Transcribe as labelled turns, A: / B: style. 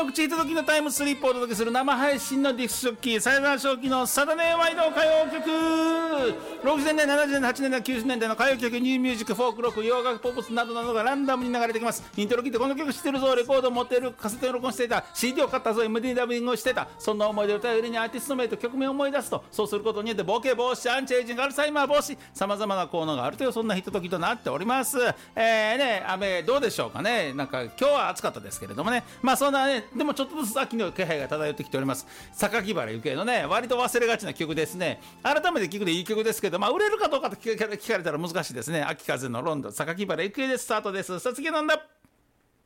A: 告知いた時のタイムスリップをお届けする生配信のディスクショッキーさよなら正気のサタデーワイド歌謡曲。60年代70年代80年代90年代の歌謡曲、ニューミュージック、フォークロック、洋楽、ポップスなどなどがランダムに流れてきます。イントロ聞いてこの曲知ってるぞ、レコードを持っている、カセットを録音していた、 CD を買ったぞ、 MD ダビングをしてた、そんな思い出を頼りにアーティスト名と曲名を思い出すと、そうすることによってボケ防止、アンチエイジング、アルツハイマー防止、さまざまな効能があるという、そんなひとときとなっております。雨どうでしょうかね。なんか今日は暑かったですけれどもね、まあそんなね、でもちょっとずつ秋の気配が漂ってきております。榊原ゆきえのね、割と忘れがちな曲ですね。改めて聴くでいい曲ですけど、まあ売れるかどうかと聞かれたら難しいですね。秋風のロンドン、榊原ゆきえでスタートです。さつきなんだ。